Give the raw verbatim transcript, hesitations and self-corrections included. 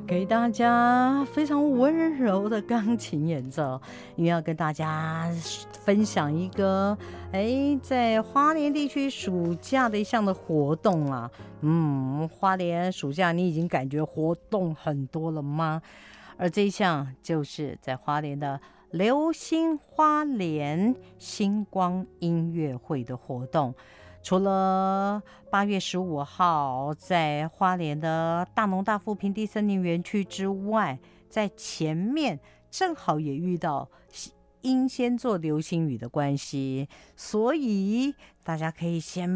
给大家非常温柔的钢琴演奏，因为要跟大家分享一个哎，在花莲地区暑假的一项的活动啊。嗯，花莲暑假你已经感觉活动很多了吗？而这一项就是在花莲的流星花莲星光音乐会的活动。除了八月十五号在花莲的大农大富平地森林园区之外，在前面正好也遇到英仙座流星雨的关系，所以大家可以先